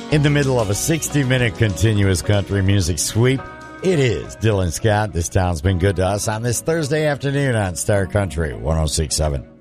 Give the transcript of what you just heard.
In the middle of a 60-minute continuous country music sweep, it is Dylan Scott. This town's been good to us on this Thursday afternoon on Star Country 106.7.